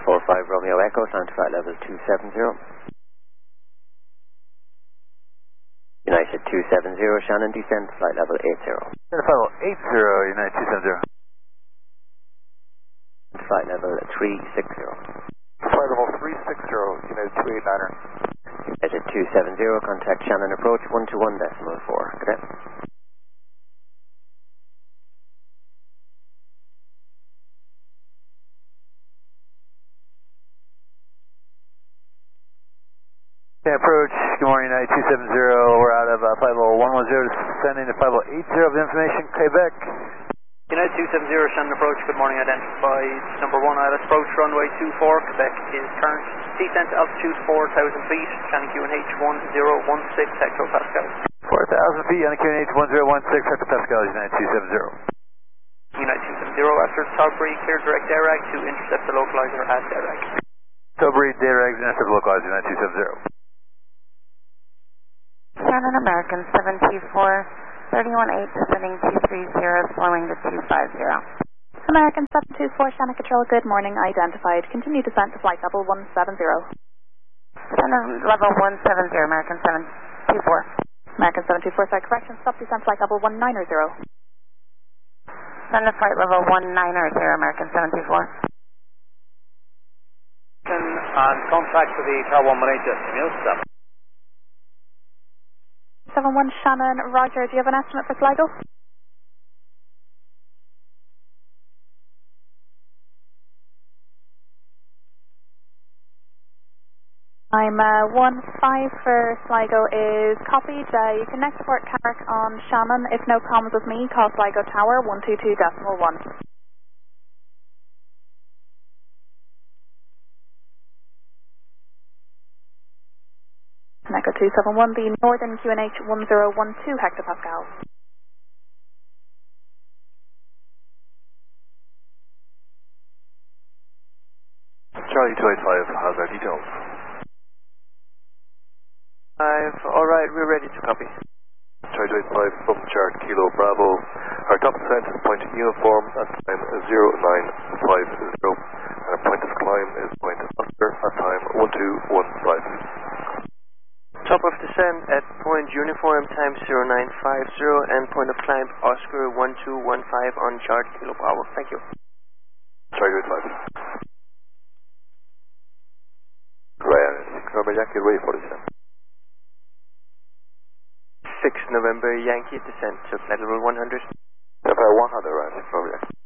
45 Romeo Echo, climb to flight level 270. United 270, Shannon, descend to flight level 80. Flight level 80, United 270. Flight level 360. Flight level 360, United 289er. United 270, contact Shannon approach 121.4. Cadet. Approach, good morning, United 270, we're out of flight level 110, descending to flight level 80 of the information, Quebec. United 270, Shannon approach, good morning, identified number 1 ILS approach, runway 24, Quebec is current, descent altitude 4,000 feet, Shannon QNH 1016 hectopascals. 4,000 feet, Shannon QNH 1016 hectopascals, United 270. United 270, after Togbury, clear direct AirRag to intercept the localizer at AirRag. Togbury, AirRag, intercept the localizer, United 270. Shannon American 724, 318, descending 230, slowing to 250. American 724, Shannon Control, good morning, identified. Continue descent to flight level 170. Shannon level 170, American 724. American 724, side correction, stop descent flight level 190. Send to flight level 190, American 724. On contact with the Tower 118, Emil, stop. 71 Shannon, roger, do you have an estimate for Sligo? I'm 15 for Sligo is copied. You can next port Carrick on Shannon. If no comms with me, call Sligo Tower 122.1. Echo 271, the Northern QNH 1012 hectopascals. Charlie 285 has our details. Alright, we're ready to copy. Charlie 285 from chart Kilo Bravo. Our top descent is point uniform at time 0950 and our point of climb is point Oscar at time 1215. Top of descent at point uniform time 0950 and point of climb Oscar 1215 on chart Kilo Bravo. Thank you. Charlie 285. Ryan 6 November Yankee ready for descent. 6 November Yankee descent to flight level 100. Flight 100 Ryan 6 November Yankee.